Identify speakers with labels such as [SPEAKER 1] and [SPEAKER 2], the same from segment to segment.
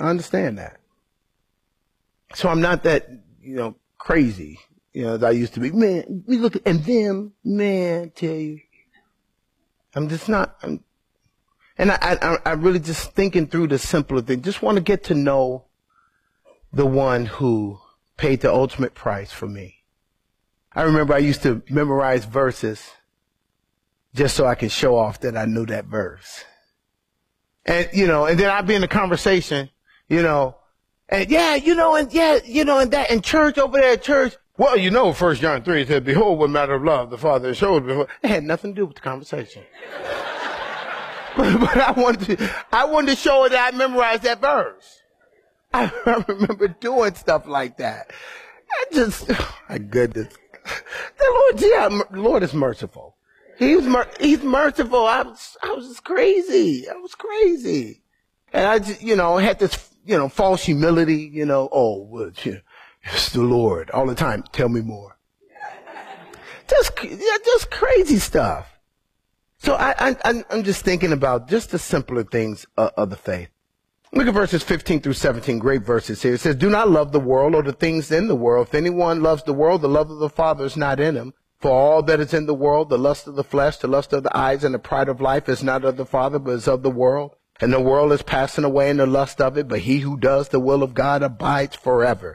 [SPEAKER 1] I understand that. So I'm not that, crazy, as I used to be. Man, we look at, and them, man, tell you. I'm just not, I really just thinking through the simpler thing. Just want to get to know the one who paid the ultimate price for me. I remember I used to memorize verses just so I could show off that I knew that verse. And, and then I'd be in a conversation, and and that in church over there at church. Well, 1 John 3 said, behold, what matter of love the Father showed before. It had nothing to do with the conversation. but I wanted to show her that I memorized that verse. I remember doing stuff like that. My goodness. The Lord is merciful. He's merciful. I was crazy. I was crazy. And I just, had this, false humility, it's the Lord all the time. Tell me more. Just crazy stuff. So I'm just thinking about just the simpler things of the faith. Look at verses 15 through 17, great verses here. It says, do not love the world or the things in the world. If anyone loves the world, the love of the Father is not in him. For all that is in the world, the lust of the flesh, the lust of the eyes, and the pride of life is not of the Father, but is of the world. And the world is passing away in the lust of it, but he who does the will of God abides forever.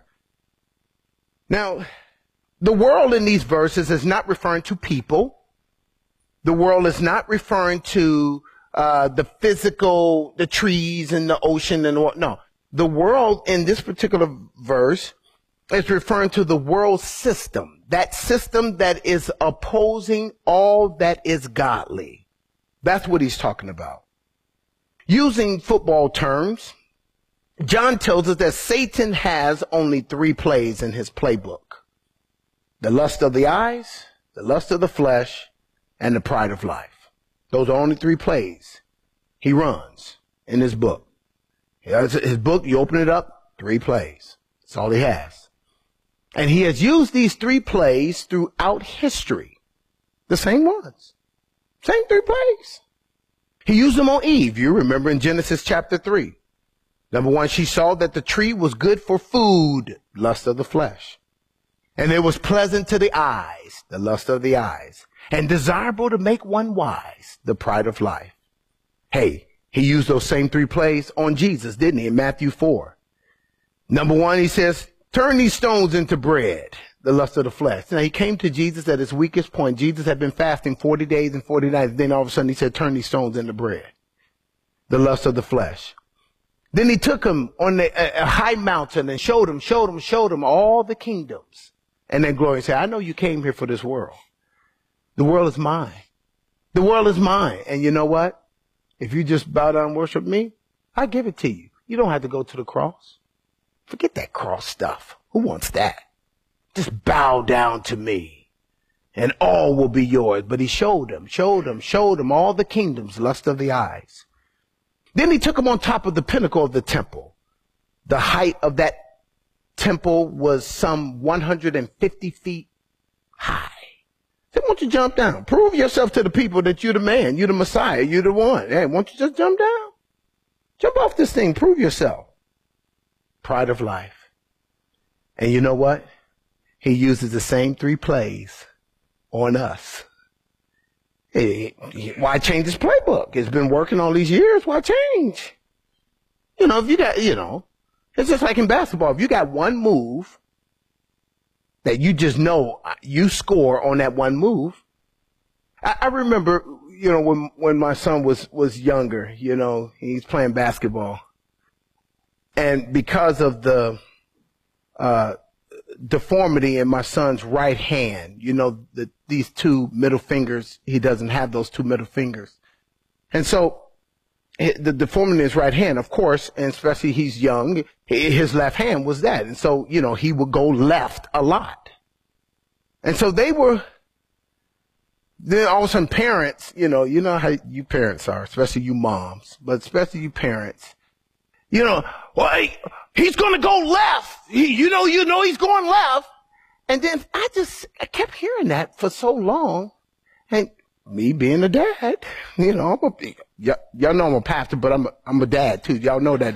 [SPEAKER 1] Now, the world in these verses is not referring to people. The world is not referring to the physical, the trees and the ocean and what. No, the world in this particular verse is referring to the world system, that system that is opposing all that is godly. That's what he's talking about. Using football terms, John tells us that Satan has only 3 plays in his playbook. The lust of the eyes, the lust of the flesh, and the pride of life. Those are only 3 plays he runs in his book. His book, you open it up, 3 plays. That's all he has. And he has used these 3 plays throughout history. The same ones. Same 3 plays. He used them on Eve. You remember in Genesis chapter 3. Number 1, she saw that the tree was good for food, lust of the flesh. And it was pleasant to the eyes, the lust of the eyes. And desirable to make one wise, the pride of life. Hey, he used those same 3 plays on Jesus, didn't he, in Matthew 4. Number 1, he says, turn these stones into bread, the lust of the flesh. Now, he came to Jesus at his weakest point. Jesus had been fasting 40 days and 40 nights. Then all of a sudden he said, turn these stones into bread, the lust of the flesh. Then he took him on a high mountain and showed him all the kingdoms. And then glory said, I know you came here for this world. The world is mine. The world is mine. And you know what? If you just bow down and worship me, I give it to you. You don't have to go to the cross. Forget that cross stuff. Who wants that? Just bow down to me and all will be yours. But he showed him all the kingdoms, lust of the eyes. Then he took him on top of the pinnacle of the temple. The height of that temple was some 150 feet high. Say, why don't you jump down? Prove yourself to the people that you're the man, you're the Messiah, you're the one. Hey, why don't you just jump down? Jump off this thing, prove yourself. Pride of life. And you know what? He uses the same 3 plays on us. Hey, why change his playbook? It's been working all these years. Why change? If you got, it's just like in basketball. If you got one move that you just know you score on that one move. I remember, when my son was younger, he's playing basketball. And because of the deformity in my son's right hand, these 2 middle fingers, he doesn't have those 2 middle fingers. And so the deformity in his right hand, of course, and especially he's young, his left hand was that. And so, he would go left a lot. And so then all of a sudden parents, you know how you parents are, especially you moms, but especially you parents, well, he's going to go left. You know he's going left. And then I kept hearing that for so long. And me being a dad, y'all know I'm a pastor, but I'm a dad too. Y'all know that.